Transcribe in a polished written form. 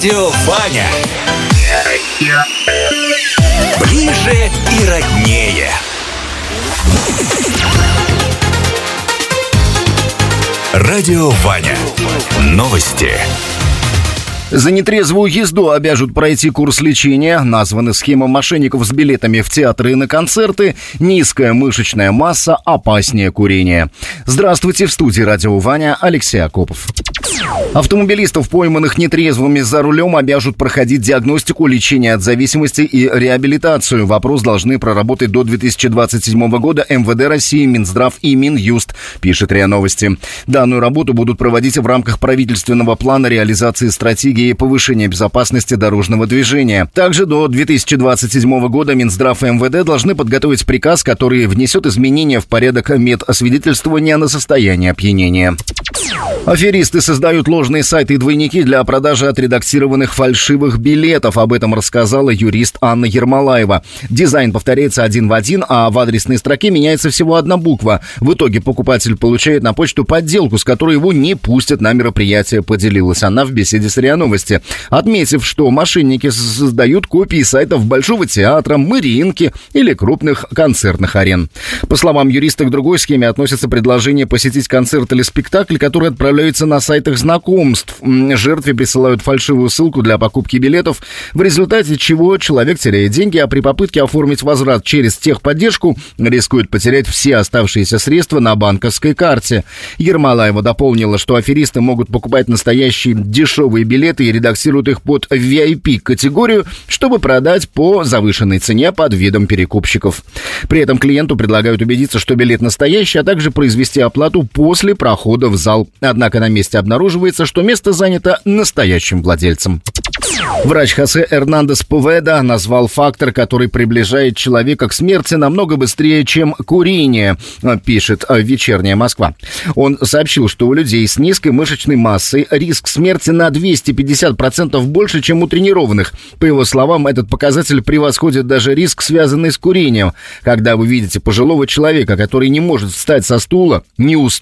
Радио Ваня. Ближе и роднее. Радио Ваня. Новости. За нетрезвую езду обяжут пройти курс лечения. Названы схемы мошенников с билетами в театры и на концерты. Низкая мышечная масса опаснее курения. Здравствуйте, в студии Радио Ваня Алексей Акопов. Автомобилистов, пойманных нетрезвыми за рулем, обяжут проходить диагностику, лечение от зависимости и реабилитацию. Вопрос должны проработать до 2027 года МВД России, Минздрав и Минюст, пишет РИА Новости. Данную работу будут проводить в рамках правительственного плана реализации стратегии повышения безопасности дорожного движения. Также до 2027 года Минздрав и МВД должны подготовить приказ, который внесет изменения в порядок медосвидетельствования на состояние опьянения. Аферисты создают ложные сайты и двойники для продажи отредактированных фальшивых билетов. Об этом рассказала юрист Анна Ермолаева. Дизайн повторяется один в один, а в адресной строке меняется всего одна буква. В итоге покупатель получает на почту подделку, с которой его не пустят на мероприятие, поделилась она в беседе с РИА Новости, отметив, что мошенники создают копии сайтов Большого театра, Мариинки или крупных концертных арен. По словам юриста, к другой схеме относятся предложения посетить концерт или спектакль, которые отправляются на сайтах знакомств. Жертве присылают фальшивую ссылку для покупки билетов, в результате чего человек теряет деньги, а при попытке оформить возврат через техподдержку рискует потерять все оставшиеся средства на банковской карте. Ермолаева дополнила, что аферисты могут покупать настоящие дешевые билеты и редактируют их под VIP-категорию, чтобы продать по завышенной цене под видом перекупщиков. При этом клиенту предлагают убедиться, что билет настоящий, а также произвести оплату после прохода в зал. Однако на месте обнаруживается, что место занято настоящим владельцем. Врач Хосе Эрнандес Поведа назвал фактор, который приближает человека к смерти намного быстрее, чем курение, пишет «Вечерняя Москва». Он сообщил, что у людей с низкой мышечной массой риск смерти на 250% больше, чем у тренированных. По его словам, этот показатель превосходит даже риск, связанный с курением. Когда вы видите пожилого человека, который не может встать со стула, не